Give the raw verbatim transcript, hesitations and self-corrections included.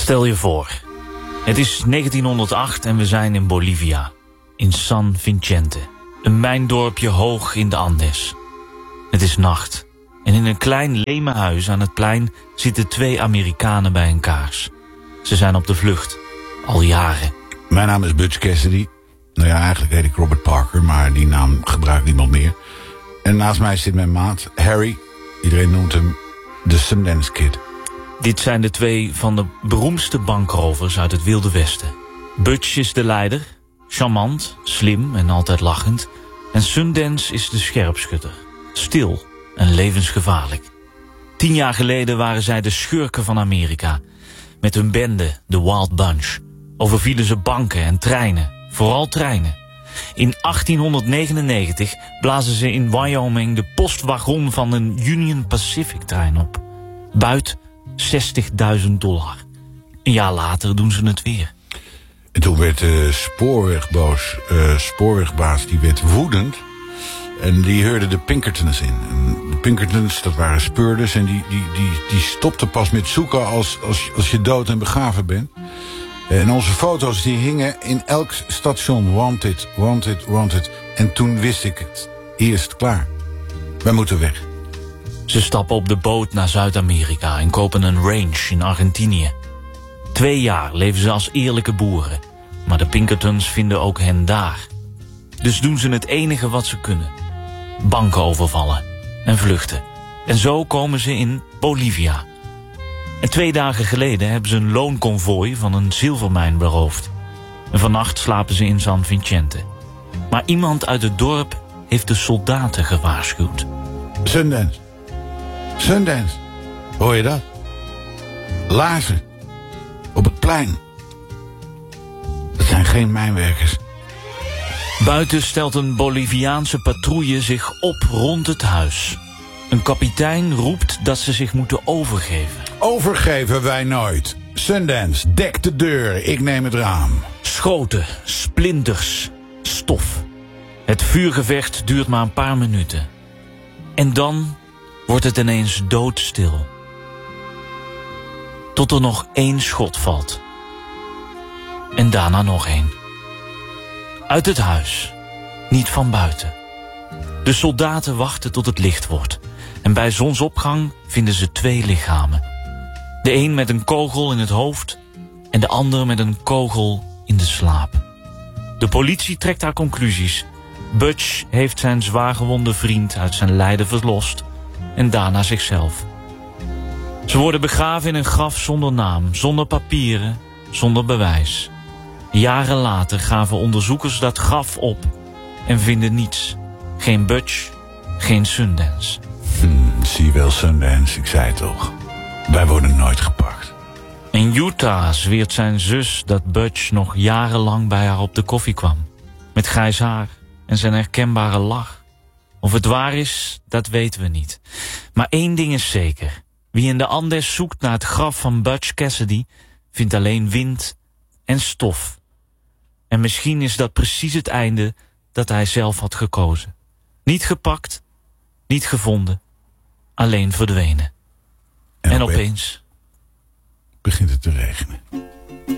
Stel je voor, het is negentienhonderdacht en we zijn in Bolivia, in San Vicente. Een mijndorpje hoog in de Andes. Het is nacht en in een klein lemenhuis aan het plein zitten twee Amerikanen bij een kaars. Ze zijn op de vlucht, al jaren. Mijn naam is Butch Cassidy. Nou ja, eigenlijk heet ik Robert Parker, maar die naam gebruikt niemand meer. En naast mij zit mijn maat, Harry. Iedereen noemt hem de Sundance Kid. Dit zijn de twee van de beroemdste bankrovers uit het Wilde Westen. Butch is de leider, charmant, slim en altijd lachend. En Sundance is de scherpschutter, stil en levensgevaarlijk. Tien jaar geleden waren zij de schurken van Amerika. Met hun bende, de Wild Bunch, overvielen ze banken en treinen, vooral treinen. In achttienhonderdnegenennegentig blazen ze in Wyoming de postwagon van een Union Pacific trein op. Buit zestigduizend dollar. Een jaar later doen ze het weer. En toen werd de spoorwegboos, uh, spoorwegbaas, die werd woedend. En die huurde de Pinkertons in. En de Pinkertons, dat waren speurders. En die, die, die, die stopten pas met zoeken als, als, als je dood en begraven bent. En onze foto's die hingen in elk station. Wanted, wanted, wanted. En toen wist ik het. Eerst klaar. Wij moeten weg. Ze stappen op de boot naar Zuid-Amerika en kopen een ranch in Argentinië. Twee jaar leven ze als eerlijke boeren. Maar de Pinkertons vinden ook hen daar. Dus doen ze het enige wat ze kunnen. Banken overvallen en vluchten. En zo komen ze in Bolivia. En twee dagen geleden hebben ze een loonconvooi van een zilvermijn beroofd. En vannacht slapen ze in San Vicente. Maar iemand uit het dorp heeft de soldaten gewaarschuwd. Sundance. Sundance. Hoor je dat? Laarzen. Op het plein. Dat zijn geen mijnwerkers. Buiten stelt een Boliviaanse patrouille zich op rond het huis. Een kapitein roept dat ze zich moeten overgeven. Overgeven wij nooit. Sundance, dek de deur, ik neem het raam. Schoten, splinters, stof. Het vuurgevecht duurt maar een paar minuten. En dan wordt het ineens doodstil. Tot er nog één schot valt. En daarna nog één. Uit het huis, niet van buiten. De soldaten wachten tot het licht wordt. En bij zonsopgang vinden ze twee lichamen. De een met een kogel in het hoofd en de ander met een kogel in de slaap. De politie trekt haar conclusies. Butch heeft zijn zwaargewonde vriend uit zijn lijden verlost en daarna zichzelf. Ze worden begraven in een graf zonder naam, zonder papieren, zonder bewijs. Jaren later gaven onderzoekers dat graf op en vinden niets. Geen Butch, geen Sundance. Hmm, zie wel Sundance, ik zei het toch. Wij worden nooit gepakt. In Utah zweert zijn zus dat Butch nog jarenlang bij haar op de koffie kwam. Met grijs haar en zijn herkenbare lach. Of het waar is, dat weten we niet. Maar één ding is zeker. Wie in de Andes zoekt naar het graf van Butch Cassidy, vindt alleen wind en stof. En misschien is dat precies het einde dat hij zelf had gekozen. Niet gepakt, niet gevonden, alleen verdwenen. En, en opeens begint het te regenen.